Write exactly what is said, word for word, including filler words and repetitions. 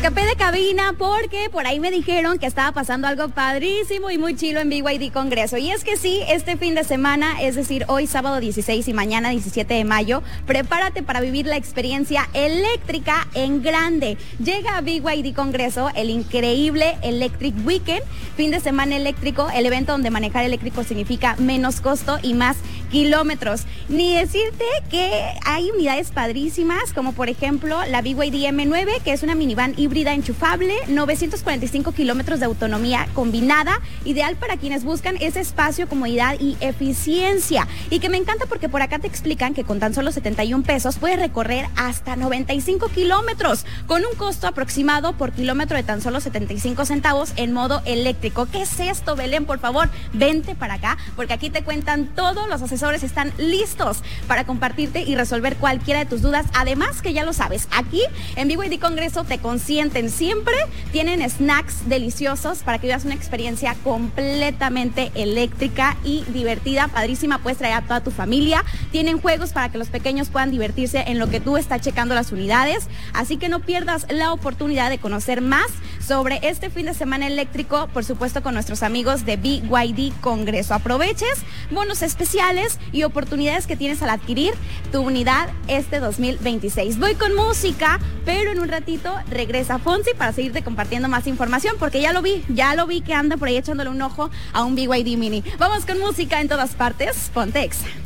escapé de cabina porque por ahí me dijeron que estaba pasando algo padrísimo y muy chilo en B Y D Congreso. Y es que sí, este fin de semana, es decir, hoy sábado dieciséis y mañana diecisiete de mayo, prepárate para vivir la experiencia eléctrica en grande. Llega a B Y D Congreso el increíble Electric Weekend, fin de semana eléctrico, el evento donde manejar eléctrico significa menos costo y más kilómetros. Ni decirte que hay unidades padrísimas, como por ejemplo la B Y D M nueve, que es una minivan híbrida enchufable, novecientos cuarenta y cinco kilómetros de autonomía combinada, ideal para quienes buscan ese espacio, comodidad y eficiencia. Y que me encanta porque por acá te explican que con tan solo setenta y un pesos puedes recorrer hasta noventa y cinco kilómetros, con un costo aproximado por kilómetro de tan solo setenta y cinco centavos en modo eléctrico. ¿Qué es esto, Belén? Por favor, vente para acá, porque aquí te cuentan todo, los asesores están listos para compartirte y resolver cualquiera de tus dudas. Además, que ya lo sabes, aquí en B Y D Congreso te consienten siempre, tienen snacks deliciosos para que vivas una experiencia completamente eléctrica y divertida, padrísima. Puedes traer a toda tu familia, tienen juegos para que los pequeños puedan divertirse en lo que tú estás checando las unidades, así que no pierdas la oportunidad de conocer más sobre este fin de semana eléctrico, por supuesto con nuestros amigos de B Y D Congreso. Aproveches bonos especiales y oportunidades que tienes al adquirir tu unidad este dos mil veintiséis. Voy con música, pero en un ratito regresa Fonsi para seguirte compartiendo más información, porque ya lo vi, ya lo vi que anda por ahí echándole un ojo a un B Y D Mini. Vamos con música en todas partes. Ponte Exa.